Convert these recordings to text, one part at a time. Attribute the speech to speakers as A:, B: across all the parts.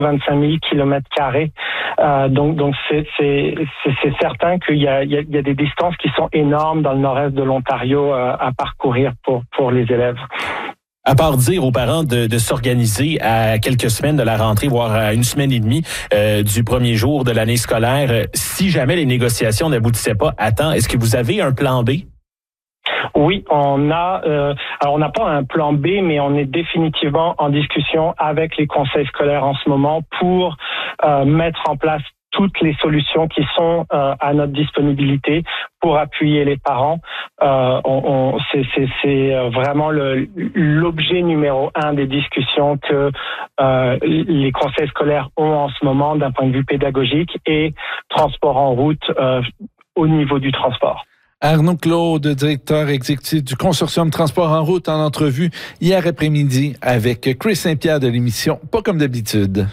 A: 25 000 kilomètres-carrés. Donc c'est certain qu'il y a des distances qui sont énormes dans le nord-est de l'Ontario à parcourir pour les élèves.
B: À part dire aux parents de s'organiser à quelques semaines de la rentrée, voire à une semaine et demie du premier jour de l'année scolaire, si jamais les négociations n'aboutissaient pas à temps, est-ce que vous avez un plan B?
A: Oui, alors on n'a pas un plan B, mais on est définitivement en discussion avec les conseils scolaires en ce moment pour mettre en place toutes les solutions qui sont à notre disponibilité pour appuyer les parents. C'est vraiment l'objet numéro 1 des discussions que les conseils scolaires ont en ce moment d'un point de vue pédagogique et transport en route au niveau du transport.
C: Arnaud Claude, directeur exécutif du Consortium Transport en route, en entrevue hier après-midi avec Chris Saint-Pierre de l'émission Pas comme d'habitude.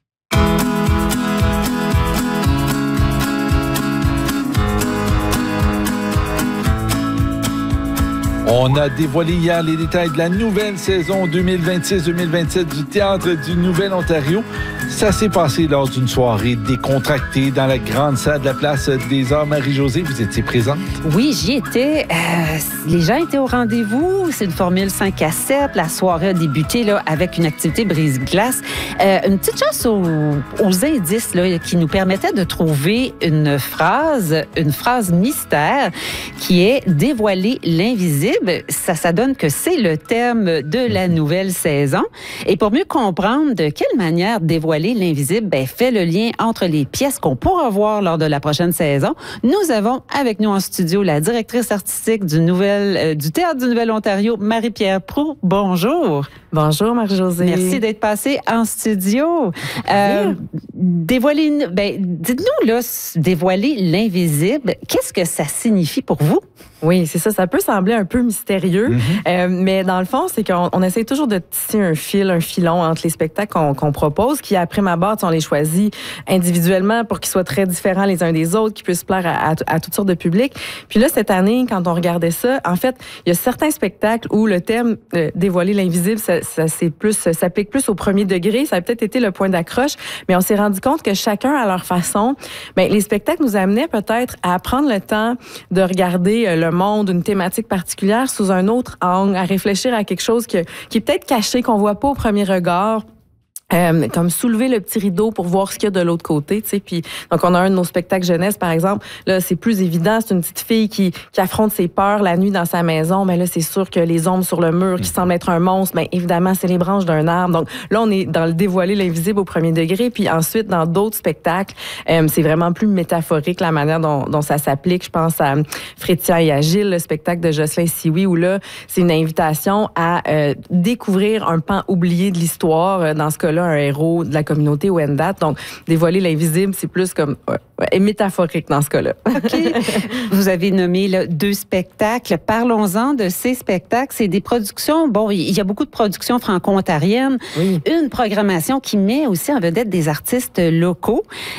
C: On a dévoilé hier les détails de la nouvelle saison 2026-2027 du Théâtre du Nouvel-Ontario. Ça s'est passé lors d'une soirée décontractée dans la grande salle de la Place des Arts. Marie-Josée, vous étiez présente?
D: Oui, j'y étais. Les gens étaient au rendez-vous. C'est une formule 5 à 7. La soirée a débuté là, avec une activité brise-glace. Une petite chasse aux indices là, qui nous permettait de trouver une phrase mystère qui est « Dévoiler l'invisible ». Ça donne que c'est le thème de la nouvelle saison. Et pour mieux comprendre de quelle manière dévoiler l'invisible, fait le lien entre les pièces qu'on pourra voir lors de la prochaine saison. Nous avons avec nous en studio la directrice artistique du Théâtre du Nouvel-Ontario, Marie-Pierre Proulx. Bonjour.
E: Bonjour, Marie-Josée.
D: Merci d'être passée en studio. Dites-nous, là, dévoiler l'invisible, qu'est-ce que ça signifie pour vous?
E: Oui, c'est ça. Ça peut sembler un peu mystérieux, mais dans le fond, c'est qu'on essaie toujours de tisser un filon entre les spectacles qu'on propose, qui, après ma barre, on les choisit individuellement pour qu'ils soient très différents les uns des autres, qu'ils puissent plaire à toutes sortes de publics. Puis là, cette année, quand on regardait ça, en fait, il y a certains spectacles où le thème dévoiler l'invisible, ça s'applique plus au premier degré. Ça a peut-être été le point d'accroche, mais on s'est rendu compte que chacun à leur façon, les spectacles nous amenaient peut-être à prendre le temps de regarder le monde, une thématique particulière sous un autre angle, à réfléchir à quelque chose qui est peut-être caché, qu'on voit pas au premier regard. Comme soulever le petit rideau pour voir ce qu'il y a de l'autre côté, tu sais. Puis donc on a un de nos spectacles jeunesse par exemple. Là, c'est plus évident, c'est une petite fille qui affronte ses peurs la nuit dans sa maison. Mais là, c'est sûr que les ombres sur le mur qui semblent être un monstre, évidemment, c'est les branches d'un arbre. Donc là, on est dans le dévoiler l'invisible au premier degré. Puis ensuite, dans d'autres spectacles, c'est vraiment plus métaphorique la manière dont ça s'applique. Je pense à Frétien et Agile, le spectacle de Jocelyn Sioui, où là, c'est une invitation à découvrir un pan oublié de l'histoire. Dans ce cas-là, un héros de la communauté Wendat. Donc, dévoiler l'invisible, c'est plus comme métaphorique dans ce cas-là.
D: OK. Vous avez nommé là, 2 spectacles. Parlons-en de ces spectacles. C'est des productions, il y a beaucoup de productions franco-ontariennes. Oui. Une programmation qui met aussi en vedette des artistes locaux.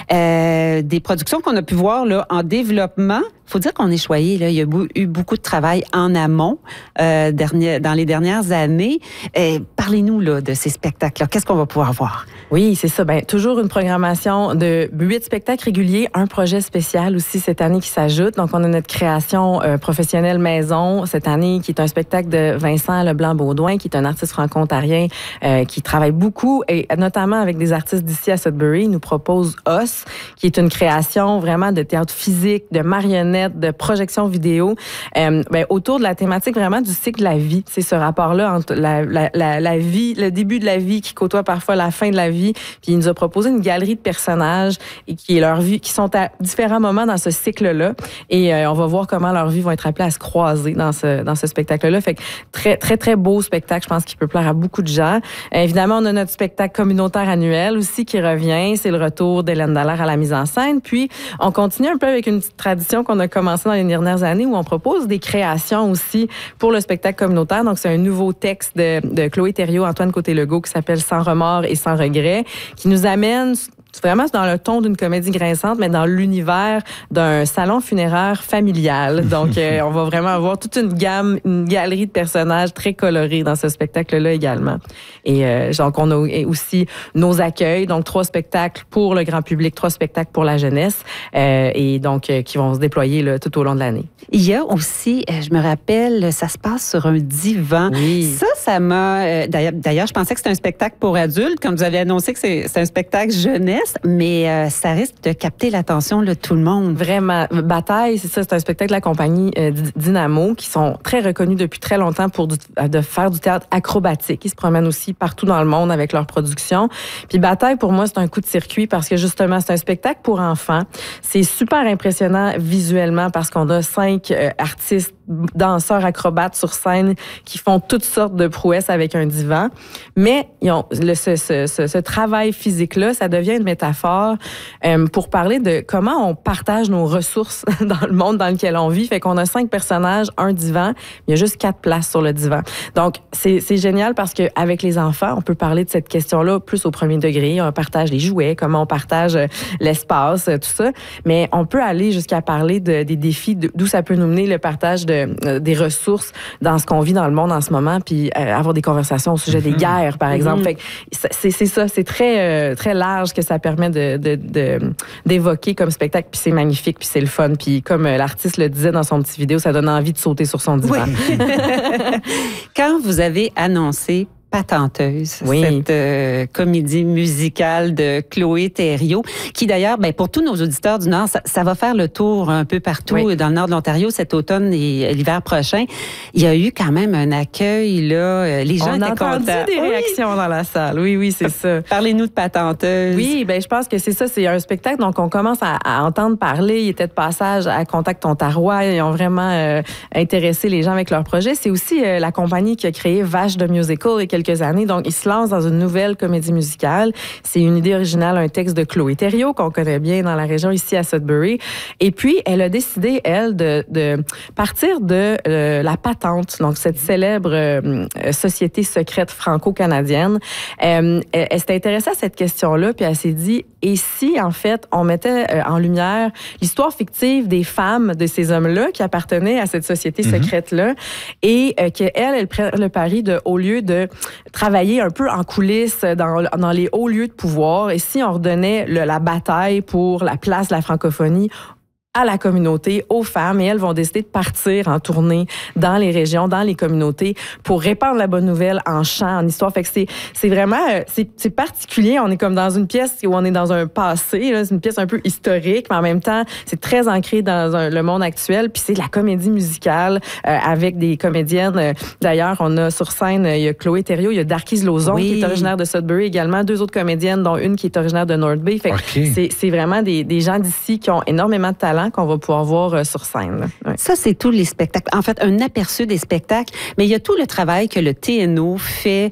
D: Des productions qu'on a pu voir là, en développement. Il faut dire qu'on est choyé. Là. Il y a eu beaucoup de travail en amont dans les dernières années. Parlez-nous là, de ces spectacles-là. Qu'est-ce qu'on va pouvoir voir?
E: Oui, c'est ça. Toujours une programmation de 8 spectacles réguliers, un projet spécial aussi cette année qui s'ajoute. Donc, on a notre création professionnelle maison cette année, qui est un spectacle de Vincent Leblanc-Baudouin, qui est un artiste franco-ontarien qui travaille beaucoup, et notamment avec des artistes d'ici à Sudbury. Il nous propose Os, qui est une création vraiment de théâtre physique, de marionnettes, de projection vidéo, autour de la thématique vraiment du cycle de la vie. C'est ce rapport-là entre la vie, le début de la vie qui côtoie parfois la fin de la vie. Puis il nous a proposé une galerie de personnages et qui est leur vie, qui sont à différents moments dans ce cycle-là. Et on va voir comment leurs vies vont être appelées à se croiser dans ce spectacle-là. Fait que très, très, très beau spectacle, je pense qu'il peut plaire à beaucoup de gens. Évidemment, on a notre spectacle communautaire annuel aussi qui revient. C'est le retour d'Hélène Dallaire à la mise en scène. Puis, on continue un peu avec une petite tradition qu'on a commencé dans les dernières années où on propose des créations aussi pour le spectacle communautaire. Donc, c'est un nouveau texte de Chloé Thériault, Antoine Côté-Legault qui s'appelle « Sans remords et sans regrets » qui nous amène vraiment dans le ton d'une comédie grinçante, mais dans l'univers d'un salon funéraire familial. Donc, on va vraiment avoir toute une galerie de personnages très colorés dans ce spectacle-là également. Et donc, on a aussi nos accueils, donc 3 spectacles pour le grand public, 3 spectacles pour la jeunesse, et donc qui vont se déployer là, tout au long de l'année.
D: Il y a aussi, je me rappelle, ça se passe sur un divan.
E: Oui.
D: Ça m'a... D'ailleurs, je pensais que c'était un spectacle pour adultes, comme vous avez annoncé que c'est un spectacle jeunesse, mais ça risque de capter l'attention de tout le monde.
E: Vraiment. Bataille, c'est ça, c'est un spectacle de la compagnie Dynamo, qui sont très reconnus depuis très longtemps pour de faire du théâtre acrobatique. Ils se promènent aussi partout dans le monde avec leur production. Puis Bataille, pour moi, c'est un coup de circuit parce que justement, c'est un spectacle pour enfants. C'est super impressionnant visuellement parce qu'on a 5 artistes, danseurs, acrobates sur scène qui font toutes sortes de prouesses avec un divan. Mais ce travail physique-là, ça devient une métaphore pour parler de comment on partage nos ressources dans le monde dans lequel on vit. Fait qu'on a 5 personnages, un divan, il y a juste 4 places sur le divan. Donc, c'est génial parce qu'avec les enfants, on peut parler de cette question-là plus au premier degré. On partage les jouets, comment on partage l'espace, tout ça. Mais on peut aller jusqu'à parler des défis, d'où ça peut nous mener le partage des ressources dans ce qu'on vit dans le monde en ce moment, puis avoir des conversations au sujet des guerres, par exemple. Fait que c'est ça, c'est très très large que ça permet d'évoquer comme spectacle, puis c'est magnifique, puis c'est le fun, puis comme l'artiste le disait dans son petit vidéo, ça donne envie de sauter sur son divan.
D: Oui. Quand vous avez annoncé Patenteuse,
E: oui.
D: cette comédie musicale de Chloé Thériault, qui d'ailleurs, pour tous nos auditeurs du Nord, ça va faire le tour un peu partout dans le Nord de l'Ontario cet automne et l'hiver prochain. Il y a eu quand même un accueil, là. Les gens étaient contents.
E: On a entendu des réactions dans la salle. Oui, c'est ça.
D: Parlez-nous de Patenteuse.
E: Oui, je pense que c'est ça. C'est un spectacle, donc on commence à entendre parler. Il était de passage à Contact Ontarois. Ils ont vraiment intéressé les gens avec leur projet. C'est aussi la compagnie qui a créé Vache de Musical il y a quelques années. Donc, ils se lancent dans une nouvelle comédie musicale. C'est une idée originale, un texte de Chloé Thériault, qu'on connaît bien dans la région ici à Sudbury. Et puis, elle a décidé, elle, de partir de la Patente, donc cette célèbre société secrète franco-canadienne. Elle s'est intéressée à cette question-là, puis elle s'est dit, et si, en fait, on mettait en lumière l'histoire fictive des femmes de ces hommes-là qui appartenaient à cette société secrète-là, et qu'elle prenne le pari de, au lieu de travailler un peu en coulisses dans les hauts lieux de pouvoir, et si on redonnait la bataille pour la place de la francophonie à la communauté, aux femmes, et elles vont décider de partir en tournée dans les régions, dans les communautés, pour répandre la bonne nouvelle en chant, en histoire. Fait que c'est vraiment, c'est particulier. On est comme dans une pièce où on est dans un passé, là. C'est une pièce un peu historique, mais en même temps, c'est très ancré dans le monde actuel. Puis c'est de la comédie musicale avec des comédiennes. D'ailleurs, on a sur scène, il y a Chloé Thériault, il y a Darkise Lauzon, qui est originaire de Sudbury également, 2 autres comédiennes, dont une qui est originaire de North Bay. Fait que c'est vraiment des gens d'ici qui ont énormément de talent qu'on va pouvoir voir sur scène. Ouais.
D: Ça, c'est tous les spectacles. En fait, un aperçu des spectacles, mais il y a tout le travail que le TNO fait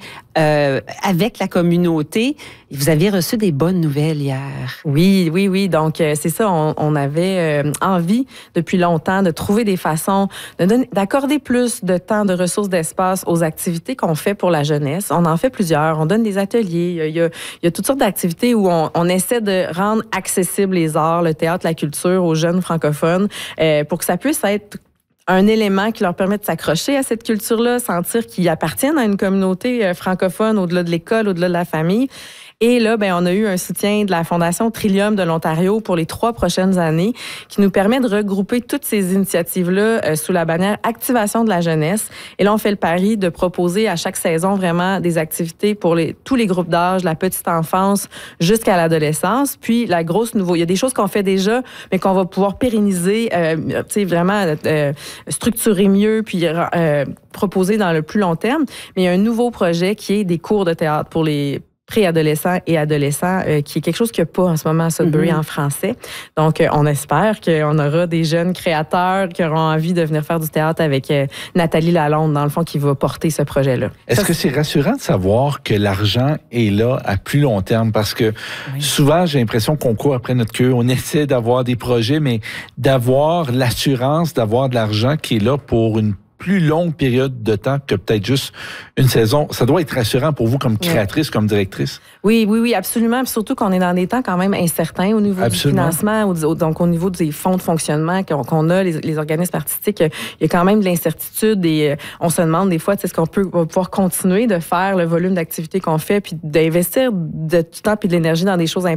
D: avec la communauté. Vous aviez reçu des bonnes nouvelles hier.
E: Oui. Donc, c'est ça, on avait envie depuis longtemps de trouver des façons d'accorder plus de temps, de ressources, d'espace aux activités qu'on fait pour la jeunesse. On en fait plusieurs. On donne des ateliers. Il y a toutes sortes d'activités où on essaie de rendre accessibles les arts, le théâtre, la culture aux jeunes francophones pour que ça puisse être un élément qui leur permet de s'accrocher à cette culture-là, sentir qu'ils appartiennent à une communauté francophone au-delà de l'école, au-delà de la famille. Et là, on a eu un soutien de la Fondation Trillium de l'Ontario pour les 3 prochaines années qui nous permet de regrouper toutes ces initiatives-là sous la bannière Activation de la jeunesse. Et là, on fait le pari de proposer à chaque saison vraiment des activités pour tous les groupes d'âge, de la petite enfance jusqu'à l'adolescence. Puis, la grosse nouveauté, il y a des choses qu'on fait déjà, mais qu'on va pouvoir pérenniser, vraiment structurer mieux, puis proposer dans le plus long terme. Mais il y a un nouveau projet qui est des cours de théâtre pour les préadolescents et adolescents, qui est quelque chose qu'il n'y a pas en ce moment à Sudbury en français. Donc, on espère qu'on aura des jeunes créateurs qui auront envie de venir faire du théâtre avec Nathalie Lalonde, dans le fond, qui va porter ce projet-là.
C: Est-ce que c'est rassurant de savoir que l'argent est là à plus long terme? Parce que souvent, j'ai l'impression qu'on court après notre queue. On essaie d'avoir des projets, mais d'avoir l'assurance d'avoir de l'argent qui est là pour une plus longue période de temps que peut-être juste une saison. Ça doit être rassurant pour vous comme créatrice, comme directrice.
E: Oui, absolument. Puis surtout qu'on est dans des temps quand même incertains au niveau du financement, donc au niveau des fonds de fonctionnement qu'on a, les organismes artistiques, il y a quand même de l'incertitude et on se demande des fois, est-ce qu'on peut pouvoir continuer de faire le volume d'activités qu'on fait puis d'investir de tout temps puis de l'énergie dans des choses importantes